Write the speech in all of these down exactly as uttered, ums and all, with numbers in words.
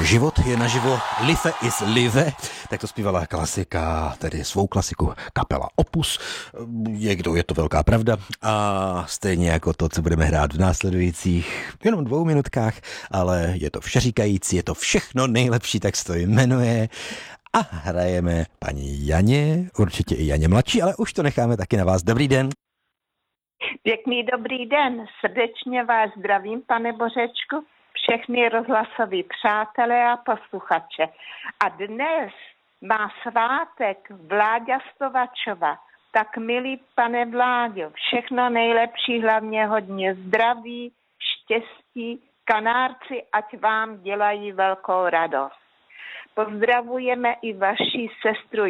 Život je naživo, life is live, tak to zpívala klasika, tedy svou klasiku kapela Opus. Někdo je to velká pravda a stejně jako to, co budeme hrát v následujících jenom dvou minutkách, ale je to všeříkající, je to všechno nejlepší, tak se to jmenuje. A hrajeme paní Janě, určitě i Janě mladší, ale už to necháme taky na vás. Dobrý den. Pěkný dobrý den, srdečně vás zdravím, pane Bořečku, všechny rozhlasoví přátelé a posluchače. A dnes má svátek Vláďa Stovačova. Tak milý pane Vláďo, všechno nejlepší, hlavně hodně zdraví, štěstí, Kanárci, ať vám dělají velkou radost. Pozdravujeme i vaši sestru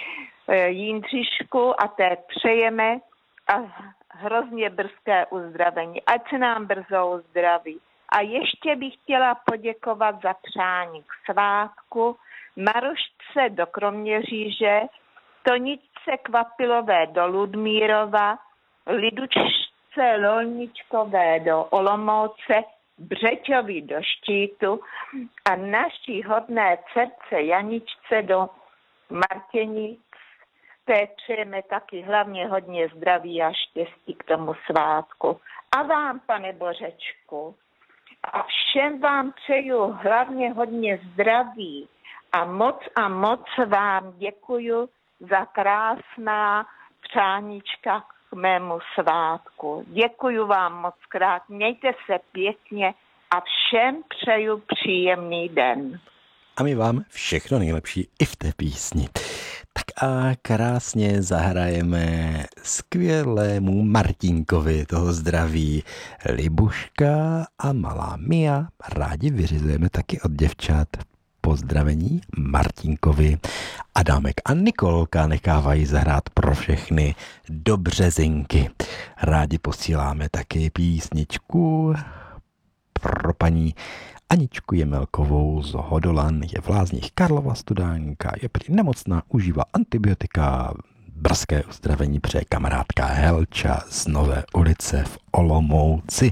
Jindřišku a té přejeme a hrozně brzké uzdravení. Ať se nám brzo uzdraví. A ještě bych chtěla poděkovat za přání k svátku Marušce do Kroměříže, Toničce Kvapilové do Ludmírova, Lidučce Lolničkové do Olomouce, Břeťovi do Štítu a naší hodné dcerce Janičce do Martěnic. Té přejeme taky hlavně hodně zdraví a štěstí k tomu svátku. A vám, pane Bořečku, a všem vám přeju hlavně hodně zdraví a moc a moc vám děkuju za krásná přáníčka k mému svátku. Děkuju vám moc krát, mějte se pěkně a všem přeju příjemný den. A my vám všechno nejlepší i v té písni. Tak a krásně zahrajeme skvělému Martinkovi, toho zdraví Libuška a malá Mia. Rádi vyřizujeme taky od děvčat. Pozdravení Martinkovi. Adámek a Nikolka nechávají zahrát pro všechny do Březinky. Rádi posíláme taky písničku pro paní Aničku Jemelkovou z Hodolan, je v Lázních Karlova studánka, je prý nemocná, užívá antibiotika, brzké uzdravení přeje kamarádka Helča z Nové ulice v Olomouci.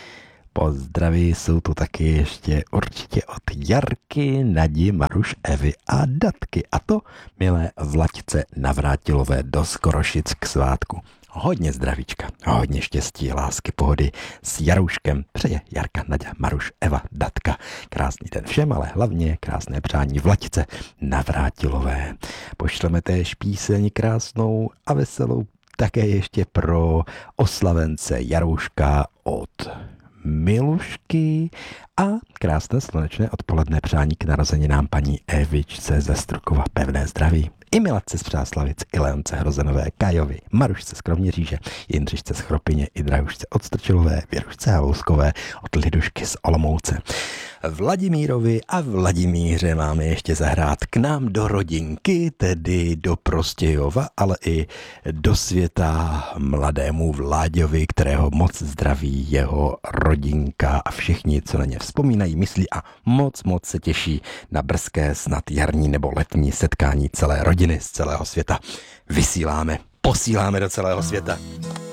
Pozdraví jsou tu taky ještě určitě od Jarky, Nadi, Maruš, Evy a Datky. A to milé Vlaďce Navrátilové do Skorošic k svátku. Hodně zdravíčka, hodně štěstí, lásky, pohody s Jarouškem. Přeje Jarka, Naďa, Maruš, Eva, Datka. Krásný den všem, ale hlavně krásné přání Vlaďce Navrátilové. Pošleme též píseň krásnou a veselou také ještě pro oslavence Jarouška od Milušky a krásné slunečné odpoledne přání k narozeninám paní Evičce ze Strukova. Pevné zdraví. I Miladce z Přáslavic, i Leonce Hrozenové, Kajovi, Marušce z Kroměříže, Jindřišce z Chropyně, i Drahušce od Strčilové, Věrušce Halouskové, od Lidušky z Olomouce. Vladimírovi a Vladimíře máme ještě zahrát k nám do rodinky, tedy do Prostějova, ale i do světa mladému Vláďovi, kterého moc zdraví jeho rodinka a všichni, co na ně vzpomínají, myslí a moc, moc se těší na brzké, snad jarní nebo letní setkání celé rodiny z celého světa. Vysíláme, posíláme do celého světa.